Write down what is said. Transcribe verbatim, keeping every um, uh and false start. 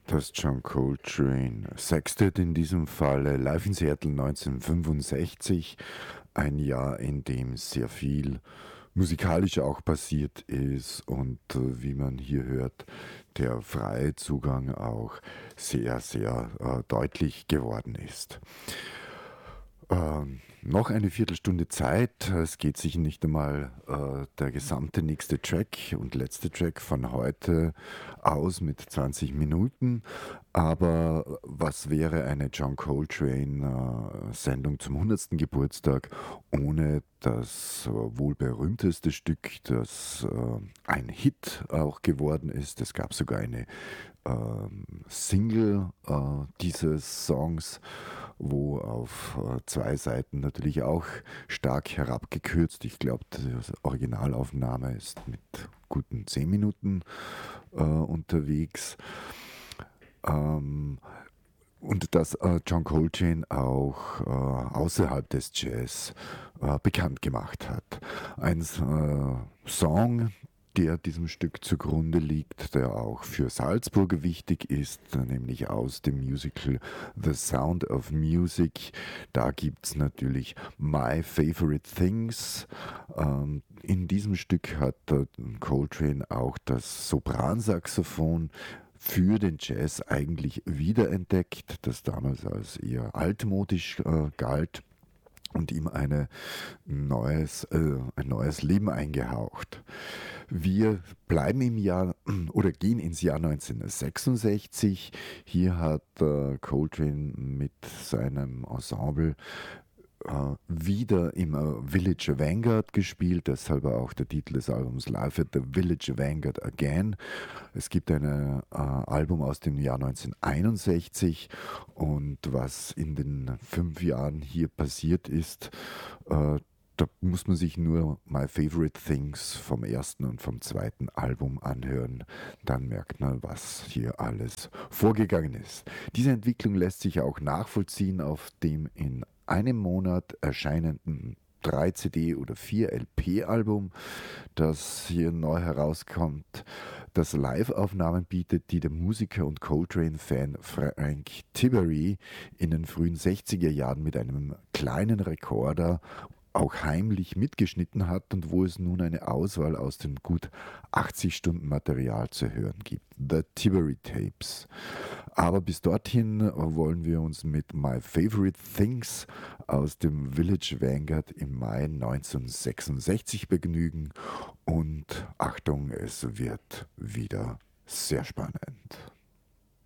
Das John Coltrane Sextet in diesem Falle, live in Seattle neunzehnhundertfünfundsechzig, ein Jahr, in dem sehr viel musikalisch auch passiert ist und äh, wie man hier hört, der freie Zugang auch sehr, sehr äh, deutlich geworden ist. Ähm, noch eine Viertelstunde Zeit. Es geht sich nicht einmal äh, der gesamte nächste Track und letzte Track von heute aus mit zwanzig Minuten. Aber was wäre eine John Coltrane-Sendung äh, zum hundertsten Geburtstag ohne das äh, wohl berühmteste Stück, das äh, ein Hit auch geworden ist? Es gab sogar eine ähm, Single äh, dieses Songs, wo auf äh, zwei Seiten natürlich auch stark herabgekürzt. Ich glaube, die Originalaufnahme ist mit guten zehn Minuten äh, unterwegs. Ähm, und dass äh, John Coltrane auch äh, außerhalb des Jazz äh, bekannt gemacht hat. Ein äh, Song, der diesem Stück zugrunde liegt, der auch für Salzburg wichtig ist, nämlich aus dem Musical The Sound of Music. Da gibt es natürlich My Favorite Things. Ähm, in diesem Stück hat äh, Coltrane auch das Sopransaxophon für den Jazz eigentlich wiederentdeckt, das damals als eher altmodisch äh, galt und ihm eine neues, äh, ein neues Leben eingehaucht. Wir bleiben im Jahr oder gehen ins Jahr neunzehnhundertsechsundsechzig. Hier hat äh, Coltrane mit seinem Ensemble äh, wieder im äh, Village Vanguard gespielt, deshalb auch der Titel des Albums Live at the Village Vanguard Again. Es gibt ein äh, Album aus dem Jahr neunzehnhunderteinundsechzig und was in den fünf Jahren hier passiert ist, äh, da muss man sich nur My Favorite Things vom ersten und vom zweiten Album anhören. Dann merkt man, was hier alles vorgegangen ist. Diese Entwicklung lässt sich auch nachvollziehen auf dem in einem Monat erscheinenden drei C D oder vier L P-Album, das hier neu herauskommt, das Live-Aufnahmen bietet, die der Musiker und Coltrane-Fan Frank Tiberi in den frühen sechziger Jahren mit einem kleinen Rekorder auch heimlich mitgeschnitten hat und wo es nun eine Auswahl aus den gut achtzig Stunden Material zu hören gibt. The Tiberi Tapes. Aber bis dorthin wollen wir uns mit My Favorite Things aus dem Village Vanguard im Mai neunzehnhundertsechsundsechzig begnügen. Und Achtung, es wird wieder sehr spannend.